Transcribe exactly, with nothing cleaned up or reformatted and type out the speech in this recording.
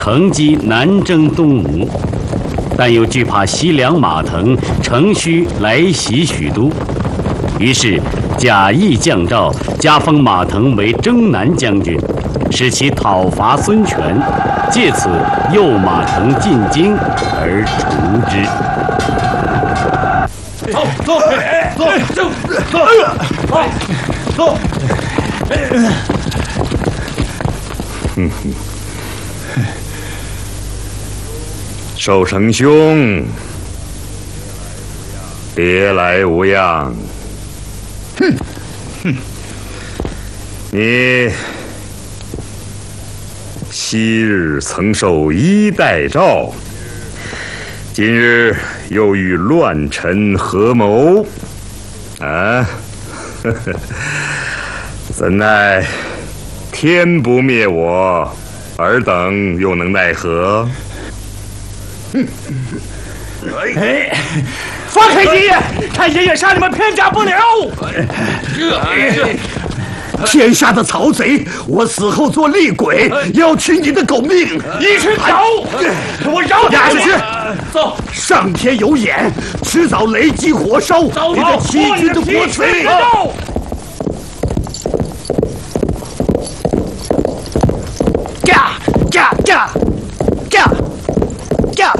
乘机南征东吴，但又惧怕西凉马腾乘虚来袭许都，于是假意降诏，加封马腾为征南将军，使其讨伐孙权，借此诱马腾进京而除之。 走走走走走走！ 嗯哼。 寿成兄，别来无恙。 哼哼， 你昔日曾受衣带诏，今日又与乱臣合谋，啊，呵呵，怎奈天不灭我，尔等又能奈何？ 哎，放开爷爷！看爷爷杀你们片甲不留！天下的曹贼，我死后做厉鬼，要取你的狗命！一群狗，给我饶押下去！走！上天有眼，迟早雷击火烧你这欺君的国贼！